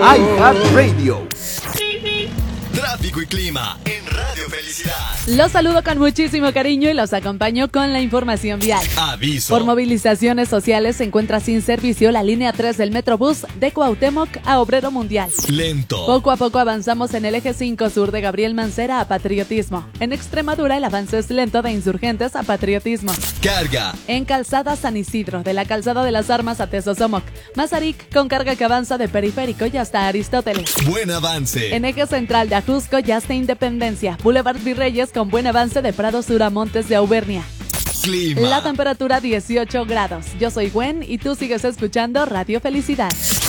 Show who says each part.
Speaker 1: iHeartRadio.
Speaker 2: Tráfico y clima en Radio Felicidad.
Speaker 3: Los saludo con muchísimo cariño y los acompaño con la información vial.
Speaker 2: Aviso.
Speaker 3: Por movilizaciones sociales se encuentra sin servicio la línea 3 del Metrobús de Cuauhtémoc a Obrero Mundial.
Speaker 2: Lento.
Speaker 3: Poco a poco avanzamos en el eje 5 sur de Gabriel Mancera a Patriotismo. En Extremadura el avance es lento de Insurgentes a Patriotismo.
Speaker 2: Carga.
Speaker 3: En Calzada San Isidro, de la Calzada de las Armas a Tezosomoc. Mazarik con carga que avanza de Periférico y hasta Aristóteles.
Speaker 2: Buen avance.
Speaker 3: En eje central de Ajusco ya hasta Independencia. Boulevard Virreyes con buen avance de Prado Sur a Montes de Auvernia.
Speaker 2: Clima.
Speaker 3: La temperatura 18 grados. Yo soy Gwen y tú sigues escuchando Radio Felicidad.